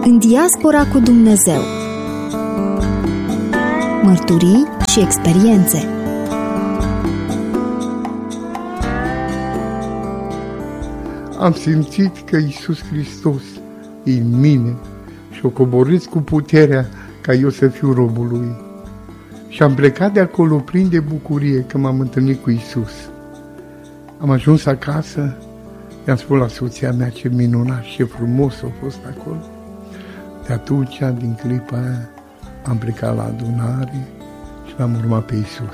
În diaspora cu Dumnezeu. Mărturii și experiențe. Am simțit că Iisus Hristos e în mine și o coborâți cu puterea ca eu să fiu robul Lui. Și am plecat de acolo plin de bucurie că m-am întâlnit cu Iisus. Am ajuns acasă, i-am spus la soția mea ce minunat și ce frumos a fost acolo. De atunci, din clipa aia, am plecat la adunare și l-am urmat pe Iisus.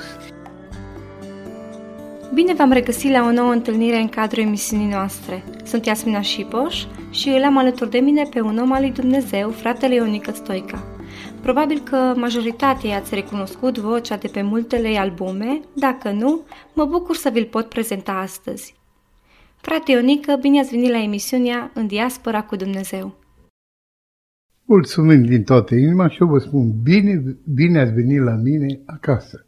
Bine v-am regăsit la o nouă întâlnire în cadrul emisiunii noastre. Sunt Iasmina Șipoș și îl am alături de mine pe un om al lui Dumnezeu, fratele Ionică Stoica. Probabil că majoritatea ați recunoscut vocea de pe multele albume, dacă nu, mă bucur să vi-l pot prezenta astăzi. Frate Ionică, bine ați venit la emisiunea În diaspora cu Dumnezeu. Mulțumim din toată inima și eu vă spun, bine ați venit la mine acasă.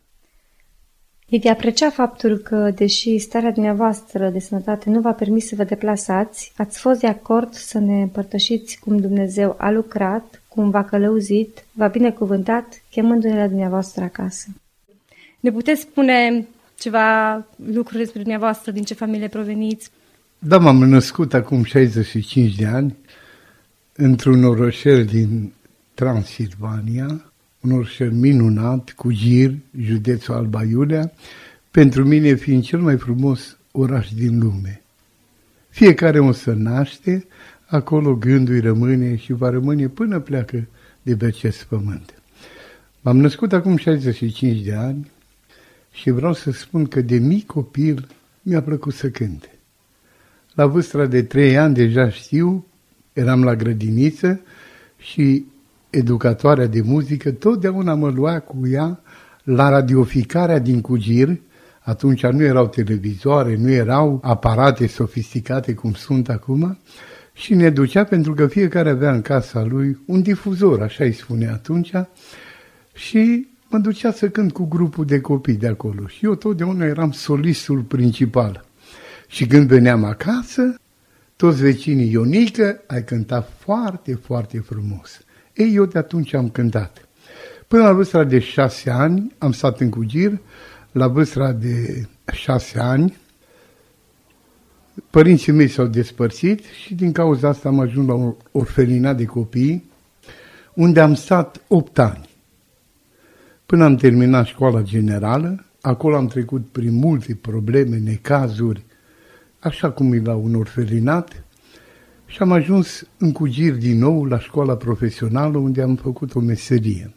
E de apreciat faptul că, deși starea dumneavoastră de sănătate nu v-a permis să vă deplasați, ați fost de acord să ne împărtășiți cum Dumnezeu a lucrat, cum v-a călăuzit, v-a binecuvântat, chemându-ne la dumneavoastră acasă. Ne puteți spune ceva lucruri despre dumneavoastră, din ce familie proveniți? Da, m-am născut acum 65 de ani într-un orășel din Transilvania, un orășel minunat, cu Gir, județul Alba Iulia, pentru mine fiind cel mai frumos oraș din lume. Fiecare o să naște, acolo gândul îi rămâne și va rămâne până pleacă de pe acest pământ. M-am născut acum 65 de ani și vreau să spun că de mic copil mi-a plăcut să cânt. La vârsta de 3 ani deja știu, eram la grădiniță și educatoarea de muzică totdeauna mă lua cu ea la radioficarea din Cugir. Atunci nu erau televizoare, nu erau aparate sofisticate cum sunt acum, și ne ducea pentru că fiecare avea în casa lui un difuzor, așa îi spune atunci, și mă ducea să cânt cu grupul de copii de acolo. Și eu totdeauna eram solistul principal. Și când veneam acasă, toți vecinii, Ionică, ai cântat foarte, foarte frumos. Ei, eu de atunci am cântat. Până la vârsta de 6 ani am stat în Cugir. La vârsta de 6 ani, părinții mei s-au despărțit și din cauza asta am ajuns la un orfelinat de copii, unde am stat 8 ani. Până am terminat școala generală, acolo am trecut prin multe probleme, necazuri, așa cum e la un orfelinat, și am ajuns în Cugir din nou la școala profesională, unde am făcut o meserie.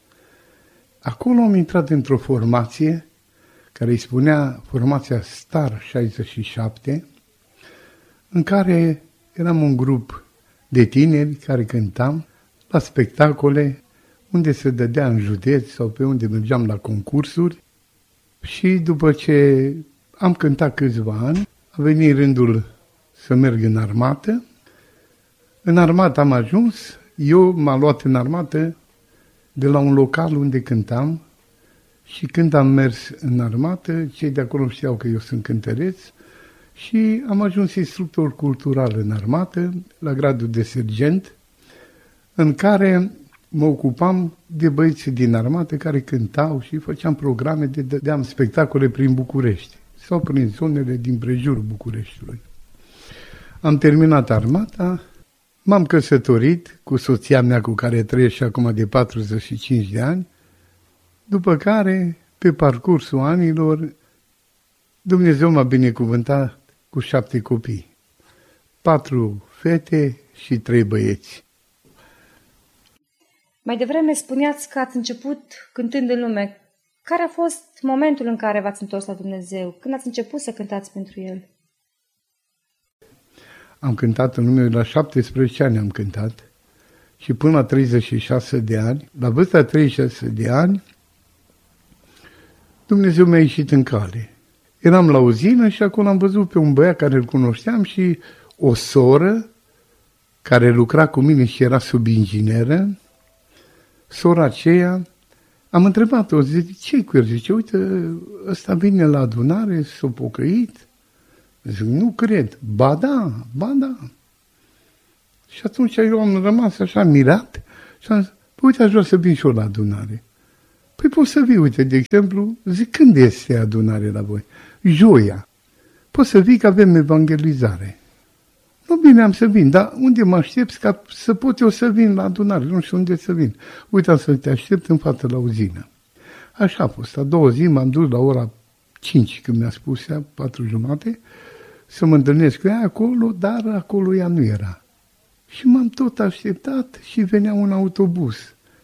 Acolo am intrat într-o formație care îi spunea formația Star 67, în care eram un grup de tineri care cântam la spectacole unde se dădea în județ sau pe unde mergeam la concursuri. Și după ce am cântat câțiva ani, a venit rândul să merg în armată. În armată am ajuns, eu m-am luat în armată de la un local unde cântam și când am mers în armată, cei de acolo știau că eu sunt cântăreț și am ajuns instructor cultural în armată, la gradul de sergent, în care mă ocupam de băieții din armată care cântau și făceam programe, dădeam spectacole prin București sau prin zonele din prejurul Bucureștiului. Am terminat armata, m-am căsătorit cu soția mea cu care trăiesc și acum de 45 de ani, după care, pe parcursul anilor, Dumnezeu m-a binecuvântat cu 7 copii, 4 fete și 3 băieți. Mai devreme spuneați că ați început cântând în lume. Care a fost momentul în care v-ați întors la Dumnezeu? Când ați început să cântați pentru El? Am cântat în lume, la 17 ani am cântat și până la 36 de ani, la vârsta de 36 de ani, Dumnezeu mi-a ieșit în cale. Eram la uzină și acolo am văzut pe un băiat care îl cunoșteam și o soră care lucra cu mine și era subingineră. Sora aceea, am întrebat-o, zic, ce-i cu el? Zice, uite, ăsta vine la adunare, s-a pocăit. Zic, nu cred. Ba da, ba da. Și atunci eu am rămas așa mirat și am zis, uite, aș vrea să vin și eu la adunare. Păi poți să vii, uite, de exemplu, zic, când este adunare la voi? Joia. Poți să vii că avem evangelizare. Nu, bine, am să vin, dar unde mă aștepți ca să pot eu să vin la adunare? Nu știu unde să vin. Uite, am să te aștept în față la uzină. Așa a fost. A doua zi m-am dus la ora 5, când mi-a spus ea, 4:30, să mă întâlnesc cu ea acolo, dar acolo ea nu era. Și m-am tot așteptat și venea un autobuz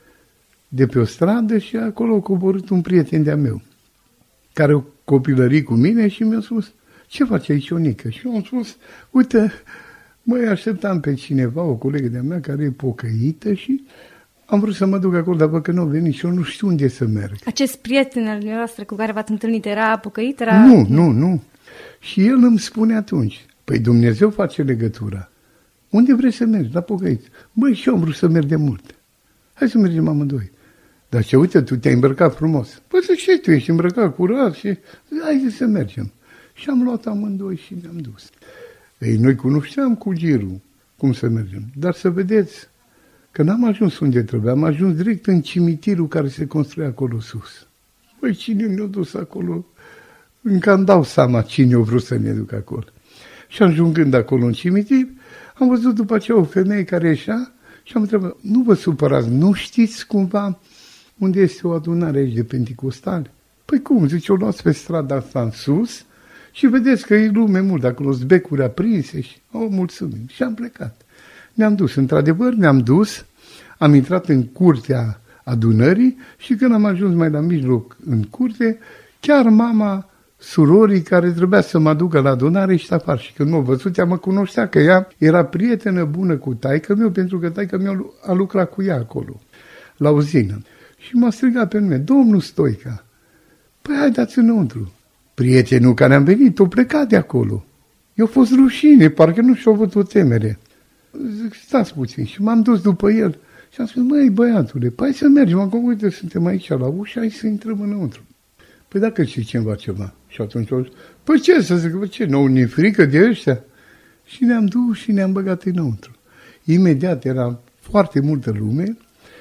de pe o stradă și acolo a coborât un prieten de-a meu, care a copilărit cu mine și mi-a spus, ce face aici, Ionică? Și eu am spus, uite, măi, așteptam pe cineva, o colegă de-a mea care e pocăită și am vrut să mă duc acolo, dar văd că nu a venit și eu nu știu unde să merg. Acest prieten al dumneavoastră cu care v-ați întâlnit era pocăit? Nu. Și el îmi spune atunci, păi Dumnezeu face legătura. Unde vrei să mergi? La pocăit. Băi, și eu am vrut să merg de mult. Hai să mergem amândoi. Dar ce, uite, tu te-ai îmbrăcat frumos. Păi să știi, tu ești îmbrăcat curat și hai să mergem. Și am luat amândoi și ne-am dus. Ei, noi cunoșteam cu girul cum să mergem. Dar să vedeți că n-am ajuns unde trebuia, am ajuns direct în cimitirul care se construia acolo sus. Păi cine ne-a dus acolo? Încă îmi dau seama cine a vrut să ne duc acolo. Și ajungând acolo în cimitir, am văzut după aceea o femeie care ieșea și am întrebat, nu vă supărați, nu știți cumva unde este o adunare aici de penticostali? Păi cum, zice, o luați pe strada asta în sus și vedeți că e lume mult, acolo sunt becuri aprinse și mulțumim. Și am plecat. Ne-am dus, într-adevăr ne-am dus, am intrat în curtea adunării și când am ajuns mai la mijloc în curte, chiar mama surorii care trebuia să mă ducă la adunare și afară. Și când m-a văzut, ea mă cunoștea că ea era prietenă bună cu taică meu, pentru că taică meu a lucrat cu ea acolo, la uzină. Și m-a strigat pe nume, domnul Stoica, păi haideți înăuntru. Prietenul care am venit, o plecat de acolo. Eu a fost rușine, parcă nu și-a avut o temere. Zic, stați puțin. Și m-am dus după el și am spus, măi, băiatule, păi să mergem, acum, uite, suntem aici la ușă, hai să intrăm înăuntru. Păi dacă știi ceva. Și atunci au zis, păi ce să zic, ce, nu ne frică de ăștia? Și ne-am dus și ne-am băgat înăuntru. Imediat era foarte multă lume,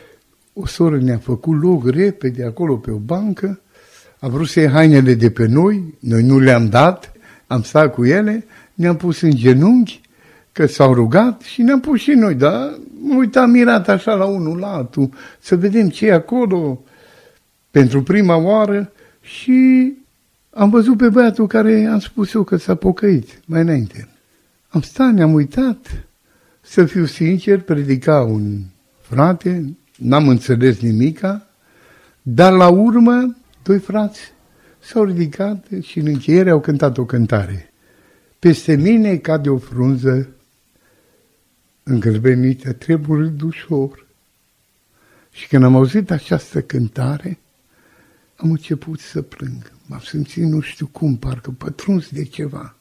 o soră ne-a făcut loc repede acolo pe o bancă, a vrut să iei hainele de pe noi nu le-am dat, am stat cu ele, ne-am pus în genunchi, că s-au rugat și ne-am pus și noi, dar mă uitam mirat așa la unul, la altul, să vedem ce e acolo pentru prima oară și am văzut pe băiatul care am spus eu că s-a pocăit mai înainte. Am stat, ne-am uitat, să fiu sincer, predica un frate, n-am înțeles nimica, dar la urmă, doi frați s-au ridicat și în încheiere au cântat o cântare. Peste mine cade o frunză îngălbenită, treburind ușor. Și când am auzit această cântare, am început să plâng. M-am simțit nu știu cum, parcă pătruns de ceva.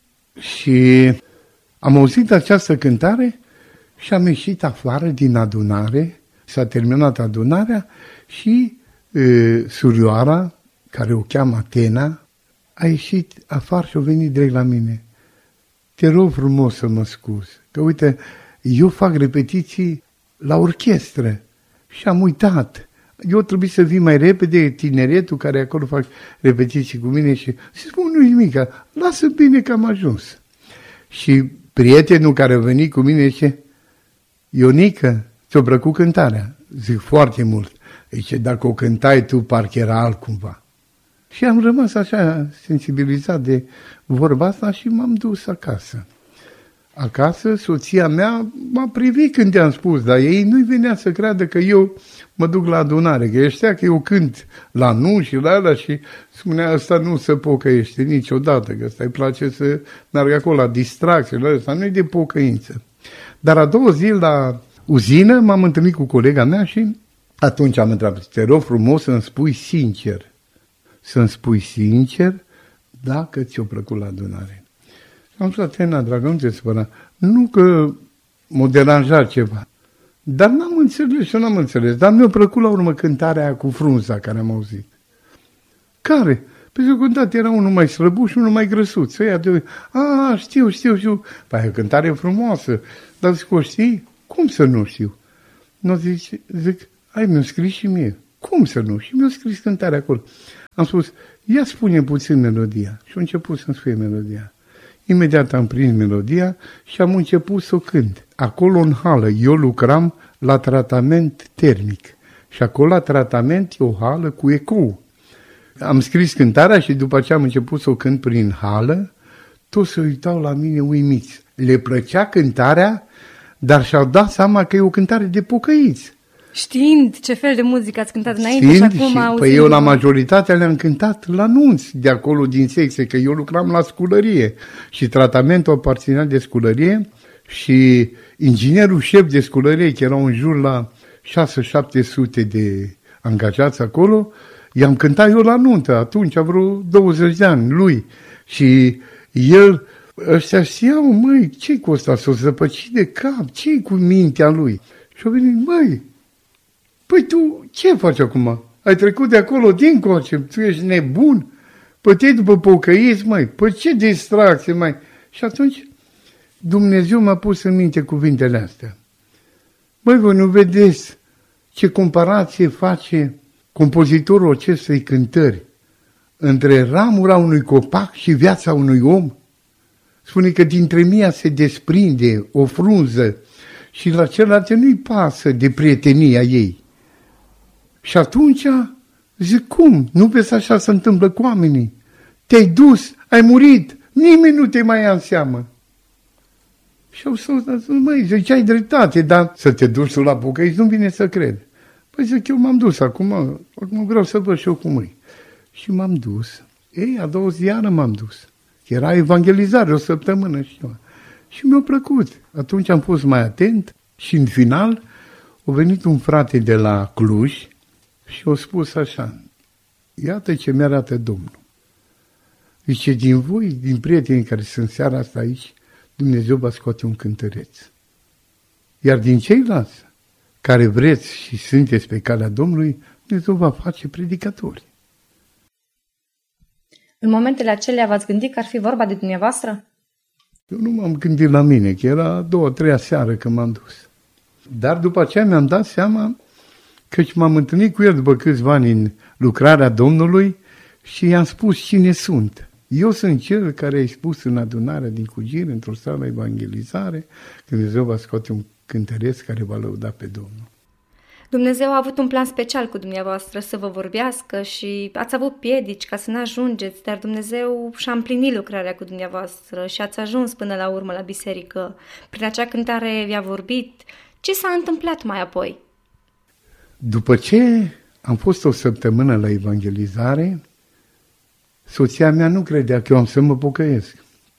Și am auzit această cântare și am ieșit afară din adunare, s-a terminat adunarea și surioara, care o cheamă Atena, a ieșit afară și a venit direct la mine. Te rog frumos să mă scuzi, că uite, eu fac repetiții la orchestră și am uitat. Eu trebuie să vin mai repede, tineretul care acolo fac repetiții cu mine și spun, nu-i nimica, lasă bine că am ajuns. Și prietenul care a venit cu mine zice, Ionică, ți-a plăcut cântarea? Zic, foarte mult. Zice, dacă o cântai tu, parcă era altcumva. Și am rămas așa sensibilizat de vorba asta și m-am dus acasă. Acasă, soția mea m-a privit când i-am spus, dar ei nu-i venea să creadă că eu mă duc la adunare, că știa că eu cânt la nu și la ala și spunea, ăsta nu se pocăiește niciodată, că ăsta îi place să meargă acolo la distracție, la ăsta nu-i de pocăință. Dar a doua zi la uzină m-am întâlnit cu colega mea și atunci am întrebat, te rog frumos să-mi spui sincer dacă ți-a plăcut la adunare. Am spus, Atena, dragă, nu te spăra. Nu că m-a deranjat ceva, dar n-am înțeles. Dar mi-a plăcut la urmă cântarea aia cu frunza care am auzit. Care? Pentru că dat era unul mai slăbuș și unul mai grăsuț. Știu. Păi e o cântare frumoasă. Dar zic, o știi? Cum să nu știu? Nu zic, ai, mi-a scris și mie. Cum să nu? Și mi-a scris cântarea acolo. Am spus, ia spune puțin melodia. Și a început să-mi spune melodia. Imediat am prins melodia și am început să o cânt. Acolo în hală, eu lucram la tratament termic. Și acolo la tratament e o hală cu ecou. Am scris cântarea și după ce am început să o cânt prin hală, toți se uitau la mine uimiți. Le plăcea cântarea, dar și-au dat seama că e o cântare de pocăiți. Știind ce fel de muzică ați cântat înainte și acum auzind... Păi eu la majoritatea le-am cântat la nunți de acolo din secție, că eu lucram la sculărie și tratamentul aparținea de sculărie și inginerul șef de sculărie, că erau în jur la 600-700 de angajați acolo, i-am cântat eu la nuntă, atunci, vreo 20 de ani, lui. Și el, ăștia știau, măi, ce-i cu ăsta, s-o zăpăci de cap, ce-i cu mintea lui? Și-a venit, măi, păi tu ce faci acum? Ai trecut de acolo dincolo, tu ești nebun? Păi te după pocăiți, măi, păi ce distracție, mai. Și atunci Dumnezeu m-a pus în minte cuvintele astea. Măi, voi nu vedeți ce comparație face compozitorul acestei cântări între ramura unui copac și viața unui om? Spune că dintre mia se desprinde o frunză și la celălalt nu-i pasă de prietenia ei. Și atunci zic, cum? Nu vezi așa se întâmplă cu oamenii? Te-ai dus, ai murit, nimeni nu te mai ia în seamă. Și au spus, măi, zice, ai dreptate, dar să te duci tu la pocăiți nu vine să cred. Păi zic, eu m-am dus acum vreau să văd și eu cum e. Și m-am dus. Ei, a doua zi iară m-am dus. Era evangelizare o săptămână și eu. Și mi-a plăcut. Atunci am fost mai atent și în final a venit un frate de la Cluj și a spus așa, iată ce mi-arată Domnul. Zice, din voi, din prietenii care sunt seara asta aici, Dumnezeu va scoate un cântăreț. Iar din ceilalți care vreți și sunteți pe calea Domnului, Dumnezeu va face predicatori. În momentele acelea v-ați gândit că ar fi vorba de dumneavoastră? Eu nu m-am gândit la mine, că era 2-3 seară când m-am dus. Dar după aceea mi-am dat seama că m-am întâlnit cu el după câțiva ani în lucrarea Domnului și i-am spus cine sunt. Eu sunt cel care ai spus în adunarea din Cugir, într-o sală evangelizare, că Dumnezeu va scoate un cântăreț care va lăuda pe Domnul. Dumnezeu a avut un plan special cu dumneavoastră să vă vorbească și ați avut piedici ca să nu ajungeți, dar Dumnezeu și-a împlinit lucrarea cu dumneavoastră și ați ajuns până la urmă la biserică. Prin acea cântare vi-a vorbit. Ce s-a întâmplat mai apoi? După ce am fost o săptămână la evangelizare, soția mea nu credea că eu am să mă pocăiesc.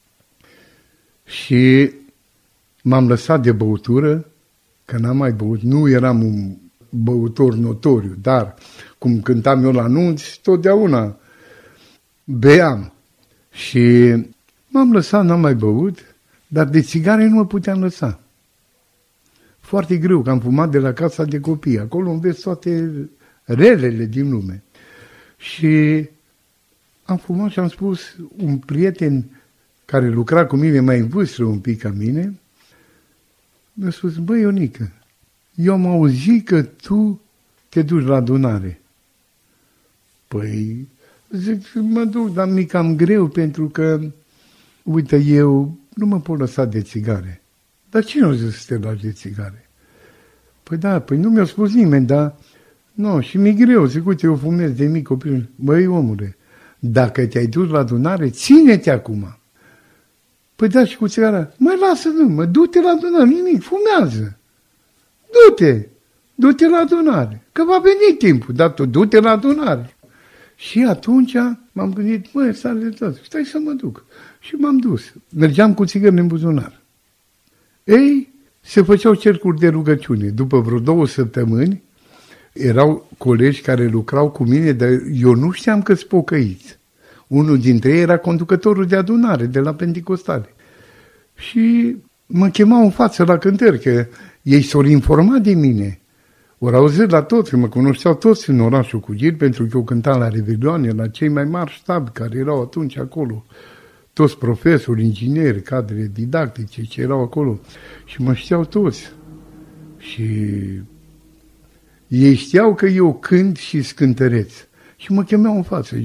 Și m-am lăsat de băutură, că n-am mai băut, nu eram un băutor notoriu, dar cum cântam eu la nunți, totdeauna beam. Și m-am lăsat, n-am mai băut, dar de țigare nu mă puteam lăsa. Foarte greu, că am fumat de la casa de copii, acolo înveți toate relele din lume. Și am fumat și am spus, un prieten care lucra cu mine mai în vârstă un pic ca mine, mi-a spus, băi Ionică, eu am auzit că tu te duci la adunare. Păi, zic, mă duc, dar mi-e cam greu pentru că, uite, eu nu mă pot lăsa de țigare. Dar cine a zis să te lași de țigare? Păi da, păi nu mi-a spus nimeni, dar, nu, și mi-e greu, zic, uite, eu fumez de mic copil. Băi, omule, dacă te-ai dus la adunare, ține-te acum. Păi da, și cu țigara, măi, lasă-mă, mă, du-te la adunare, nimic, fumează. Du-te la adunare, că va veni timpul, dar tu du-te la adunare. Și atunci m-am gândit, măi, stai să mă duc. Și m-am dus. Mergeam cu țigări în buzunar. Ei, se făceau cercuri de rugăciune. După vreo 2 săptămâni, erau colegi care lucrau cu mine, dar eu nu știam că-s pocăiți. Unul dintre ei era conducătorul de adunare de la Penticostale. Și mă chemau în față la cântări, că ei s-au informat de mine. Ori auzit la toți, că mă cunoșteau toți în orașul Cugir, pentru că eu cântam la revelioane, la cei mai mari ștabi care erau atunci acolo. toți profesori, ingineri, cadre didactice ce erau acolo și mă știau toți. Și ei știau că eu cânt și scântăreț și mă chemeau în față.